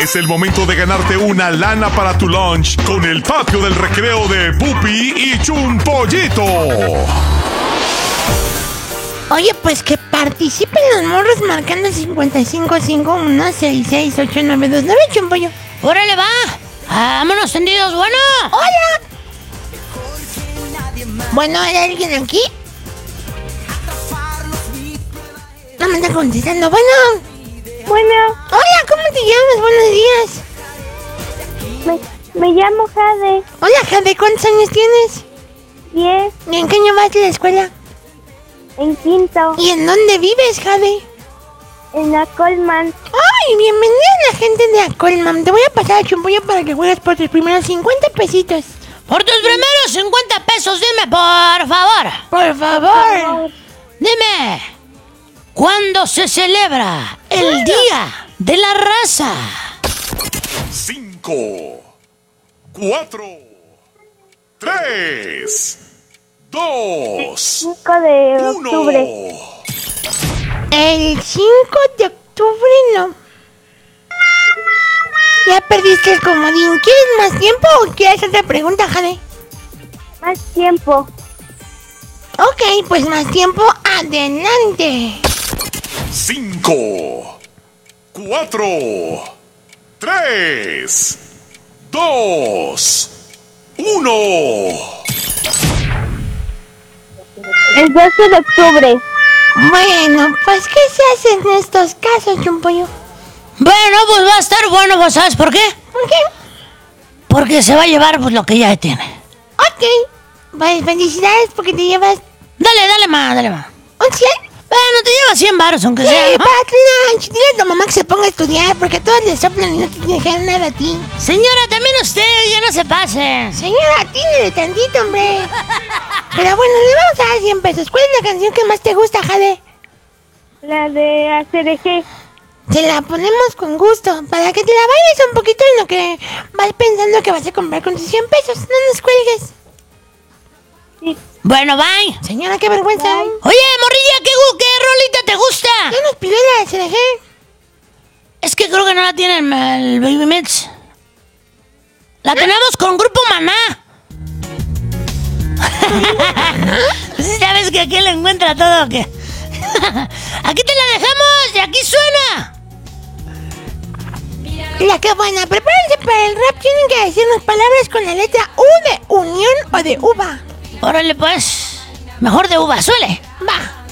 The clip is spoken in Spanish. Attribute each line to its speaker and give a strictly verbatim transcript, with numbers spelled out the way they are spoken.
Speaker 1: Es el momento de ganarte una lana para tu lunch con el patio del recreo de Pupi y Chumpollito.
Speaker 2: Oye, pues que participen los morros marcando cincuenta y cinco cincuenta y uno sesenta y seis ochenta y nueve veintinueve, Chumpollo.
Speaker 3: ¡Órale, va! ¡Vámonos tendidos! ¡Bueno!
Speaker 2: ¡Hola! Bueno, ¿hay alguien aquí? No me está contestando. Bueno.
Speaker 4: Bueno.
Speaker 2: Hola, ¿cómo te llamas? Buenos días.
Speaker 4: Me, me llamo Jade.
Speaker 2: Hola, Jade, ¿cuántos años tienes?
Speaker 4: Diez.
Speaker 2: ¿Y en qué año vas a la escuela?
Speaker 4: En quinto.
Speaker 2: ¿Y en dónde vives, Jade?
Speaker 4: En Acolman.
Speaker 2: ¡Ay, bienvenida a la gente de Acolman! Te voy a pasar a Chumpollo para que juegues por tus primeros cincuenta pesitos.
Speaker 3: Por tus primeros cincuenta pesos, dime, por favor.
Speaker 2: Por favor.
Speaker 3: Dime, ¿cuándo se celebra el Día de la Raza?
Speaker 1: Cinco, cuatro, tres, dos,
Speaker 4: cinco de octubre.
Speaker 1: uno.
Speaker 2: El cinco de octubre no. Ya perdiste el comodín. ¿Quieres más tiempo o quieres otra pregunta, Jade?
Speaker 4: Más tiempo.
Speaker 2: Ok, pues más tiempo, adelante.
Speaker 1: Cinco, cuatro, tres, dos, uno.
Speaker 4: El doce de octubre.
Speaker 2: Bueno, pues ¿qué se hace en estos casos, Chumpollo?
Speaker 3: Bueno, pues va a estar bueno, ¿vos sabes por qué?
Speaker 2: ¿Por qué?
Speaker 3: Porque se va a llevar pues lo que ya tiene.
Speaker 2: Ok, pues felicidades porque te llevas...
Speaker 3: Dale, dale más, dale más.
Speaker 2: ¿Un cien?
Speaker 3: Bueno, te llevas cien baros, aunque
Speaker 2: Sí,
Speaker 3: sea, ¿no?
Speaker 2: para tu lunch. Dile a tu mamá que se ponga a estudiar porque todos le soplan y no te dejan nada a ti.
Speaker 3: Señora, también usted, ya no se pase.
Speaker 2: Señora, atiéndele tantito, hombre. Pero bueno, le vamos a dar cien pesos. ¿Cuál es la canción que más te gusta, Jade?
Speaker 4: La de A C D G.
Speaker 2: Se la ponemos con gusto, para que te la bailes un poquito en lo que vas pensando que vas a comprar con tus cien pesos. No nos cuelgues.
Speaker 4: Sí.
Speaker 3: Bueno, bye.
Speaker 2: Señora, qué vergüenza.
Speaker 4: Bye.
Speaker 3: Oye, morrilla, ¿qué, gu- qué rolita te gusta?
Speaker 2: Ya nos pidió la C D G.
Speaker 3: Es que creo que no la tienen el Baby Mets. La tenemos con Grupo Maná. Pues sabes que aquí le encuentra todo. Que aquí te la dejamos y aquí suena.
Speaker 2: La que buena, prepárense para el rap. Tienen que decirnos palabras con la letra U de unión o de uva.
Speaker 3: Órale, pues. Mejor de uva, suele.